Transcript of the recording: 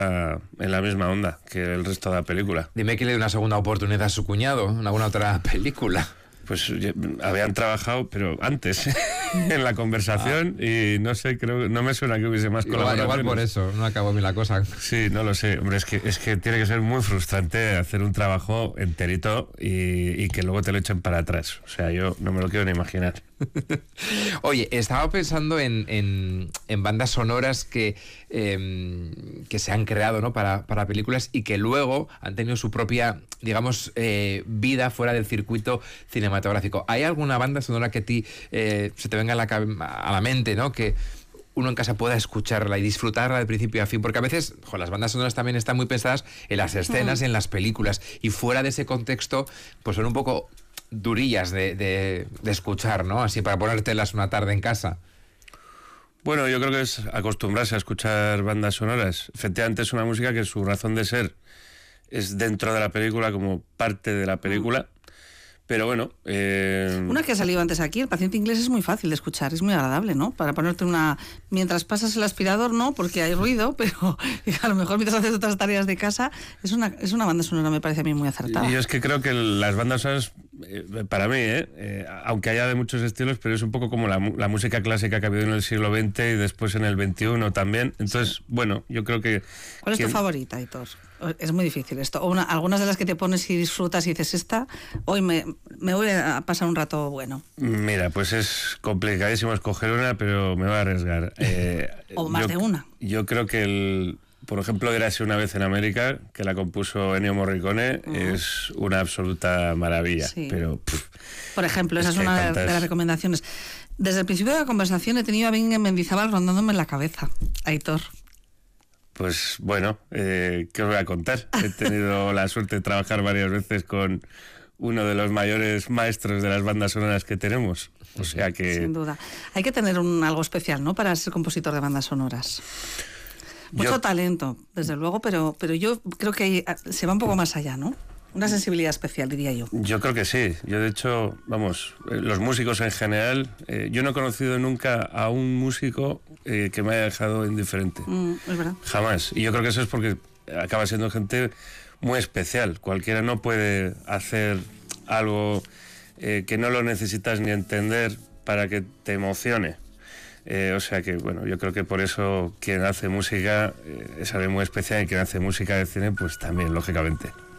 en la misma onda que el resto de la película. Dime que le dé una segunda oportunidad a su cuñado en alguna otra película. Pues habían trabajado, pero antes, en la conversación, y no sé, no me suena que hubiese más colaboraciones. Igual por eso, no acabó bien la cosa. Sí, no lo sé. Hombre, es que tiene que ser muy frustrante hacer un trabajo enterito y que luego te lo echen para atrás. O sea, yo no me lo quiero ni imaginar. Oye, estaba pensando en bandas sonoras que se han creado, ¿no? para películas y que luego han tenido su propia, digamos, vida fuera del circuito cinematográfico. ¿Hay alguna banda sonora que a ti se te venga a la mente, ¿no? Que uno en casa pueda escucharla y disfrutarla de principio a fin, porque a veces las bandas sonoras también están muy pensadas en las escenas, en las películas, y fuera de ese contexto pues son un poco durillas de escuchar, ¿no? Así para ponértelas una tarde en casa. Bueno, yo creo que es acostumbrarse a escuchar bandas sonoras. Efectivamente es una música que su razón de ser es dentro de la película, como parte de la película. Pero bueno... Una que ha salido antes aquí, El paciente inglés, es muy fácil de escuchar, es muy agradable, ¿no? Para ponerte una... Mientras pasas el aspirador, no, porque hay ruido, pero a lo mejor mientras haces otras tareas de casa, es una banda sonora, me parece a mí muy acertada. Y yo es que creo que las bandas sonoras, para mí, aunque haya de muchos estilos, pero es un poco como la música clásica que ha habido en el siglo XX y después en el XXI también. Entonces, sí. Bueno, yo creo que... ¿Cuál es tu favorita, Aitor? Es muy difícil esto. Algunas de las que te pones y disfrutas y dices, hoy me voy a pasar un rato bueno. Mira, pues es complicadísimo escoger una, pero me voy a arriesgar. O más de una. Yo creo que por ejemplo, Érase una vez en América, que la compuso Ennio Morricone, es una absoluta maravilla. Sí. Pero, por ejemplo, esa es una de las recomendaciones. Desde el principio de la conversación he tenido a Bingen Mendizábal rondándome en la cabeza, Aitor. Pues bueno, ¿qué os voy a contar? He tenido la suerte de trabajar varias veces con uno de los mayores maestros de las bandas sonoras que tenemos. O sea que... Sin duda. Hay que tener algo especial, ¿no?, para ser compositor de bandas sonoras. Mucho talento, desde luego, pero yo creo que se va un poco más allá, ¿no? Una sensibilidad especial, diría yo. Yo creo que sí. Yo, de hecho, los músicos en general, yo no he conocido nunca a un músico que me haya dejado indiferente. Es verdad. Jamás. Y yo creo que eso es porque acaba siendo gente muy especial. Cualquiera no puede hacer algo que no lo necesitas ni entender para que te emocione. O sea que, bueno, yo creo que por eso quien hace música es alguien muy especial, y quien hace música de cine, pues también, lógicamente.